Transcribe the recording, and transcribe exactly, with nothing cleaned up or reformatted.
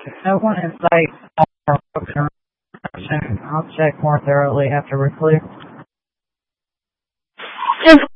If no one in sight, I'll I'll check more thoroughly after we're clear. If